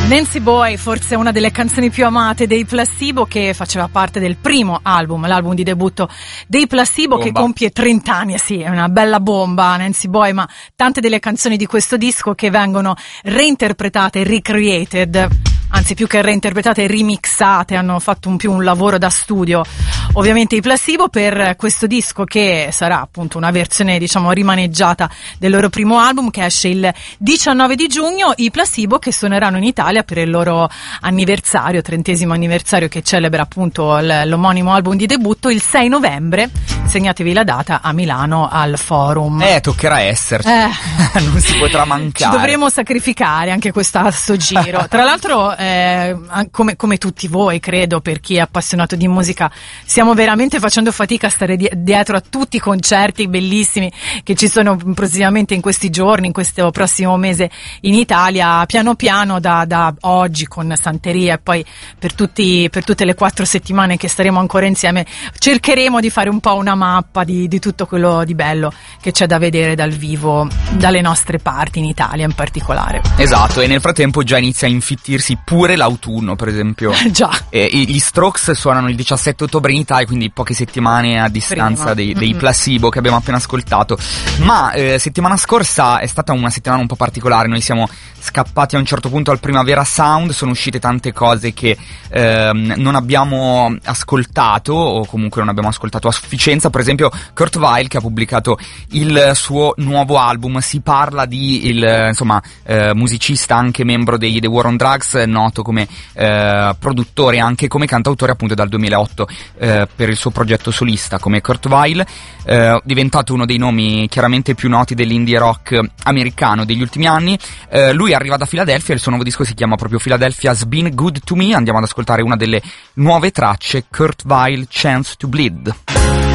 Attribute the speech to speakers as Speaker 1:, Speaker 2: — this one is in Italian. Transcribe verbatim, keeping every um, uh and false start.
Speaker 1: Nancy Boy, forse una delle canzoni più amate dei Placebo, che faceva parte del primo album, l'album di debutto dei Placebo, bomba. Che compie trenta anni, sì, è una bella bomba Nancy Boy, ma tante delle canzoni di questo disco che vengono reinterpretate, recreated, anzi più che reinterpretate, remixate, hanno fatto un più un lavoro da studio, ovviamente i Placebo, per questo disco che sarà appunto una versione, diciamo, rimaneggiata del loro primo album, che esce il diciannove di giugno, i Placebo che suoneranno in Italia per il loro anniversario, trentesimo anniversario, che celebra appunto l- l'omonimo album di debutto, il sei novembre, segnatevi la data, a Milano al Forum.
Speaker 2: Eh, toccherà esserci, eh. Non si potrà mancare.
Speaker 1: Ci dovremo sacrificare anche questo a sto giro. Tra l'altro, eh, come, come tutti voi, credo, per chi è appassionato di musica, stiamo veramente facendo fatica a stare di- dietro a tutti i concerti bellissimi che ci sono prossimamente in questi giorni, in questo prossimo mese in Italia, piano piano da, da oggi con Santeria e poi per tutti, per tutte le quattro settimane che staremo ancora insieme, cercheremo di fare un po' una mappa di, di tutto quello di bello che c'è da vedere dal vivo dalle nostre parti, in Italia in particolare.
Speaker 2: Esatto, e nel frattempo già inizia a infittirsi pure l'autunno, per esempio.
Speaker 1: Già.
Speaker 2: Eh, gli Strokes suonano il diciassette ottobre in Italia, quindi poche settimane a distanza dei, dei mm-hmm. Placebo che abbiamo appena ascoltato. Ma eh, settimana scorsa è stata una settimana un po' particolare, noi siamo scappati a un certo punto al Primavera Sound, sono uscite tante cose che ehm, non abbiamo ascoltato, o comunque non abbiamo ascoltato a sufficienza. Per esempio Kurt Weill, che ha pubblicato il suo nuovo album, si parla di il insomma eh, musicista, anche membro dei The War on Drugs, noto come eh, produttore e anche come cantautore appunto dal duemilaotto eh, per il suo progetto solista come Kurt Weill, eh, diventato uno dei nomi chiaramente più noti dell'indie rock americano degli ultimi anni. Eh, lui arriva da Philadelphia, il suo nuovo disco si chiama proprio Philadelphia's Been Good to Me. Andiamo ad ascoltare una delle nuove tracce, Kurt Weill, Chance to Bleed.